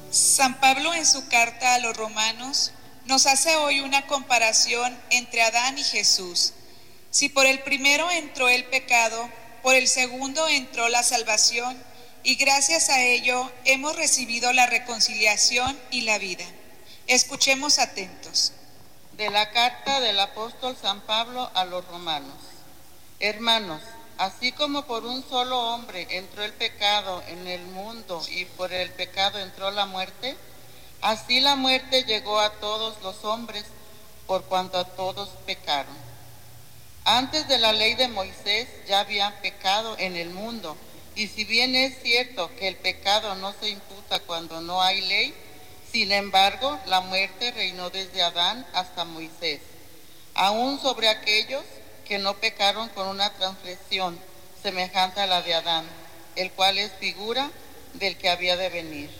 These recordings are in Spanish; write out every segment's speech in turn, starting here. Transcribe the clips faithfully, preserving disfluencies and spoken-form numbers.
San Pablo en su carta a los romanos nos hace hoy una comparación entre Adán y Jesús. Si por el primero entró el pecado, por el segundo entró la salvación, y gracias a ello hemos recibido la reconciliación y la vida. Escuchemos atentos. De la carta del apóstol San Pablo a los romanos. Hermanos, así como por un solo hombre entró el pecado en el mundo y por el pecado entró la muerte, así la muerte llegó a todos los hombres por cuanto a todos pecaron. Antes de la ley de Moisés ya había pecado en el mundo, y si bien es cierto que el pecado no se imputa cuando no hay ley, sin embargo la muerte reinó desde Adán hasta Moisés, aún sobre aquellos que no pecaron con una transgresión semejante a la de Adán, el cual es figura del que había de venir.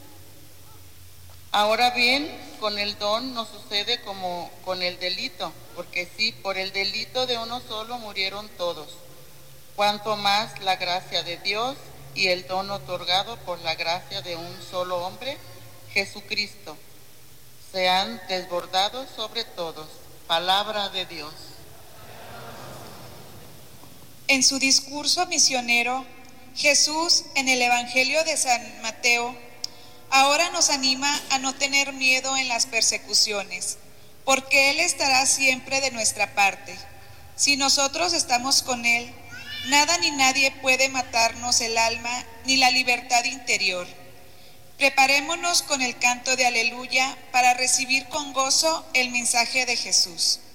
Ahora bien, con el don no sucede como con el delito, porque sí, por el delito de uno solo murieron todos, cuanto más la gracia de Dios y el don otorgado por la gracia de un solo hombre, Jesucristo, sean desbordados sobre todos. Palabra de Dios. En su discurso misionero, Jesús, en el Evangelio de San Mateo, ahora nos anima a no tener miedo en las persecuciones, porque Él estará siempre de nuestra parte. Si nosotros estamos con Él, nada ni nadie puede matarnos el alma ni la libertad interior. Preparémonos con el canto de aleluya para recibir con gozo el mensaje de Jesús.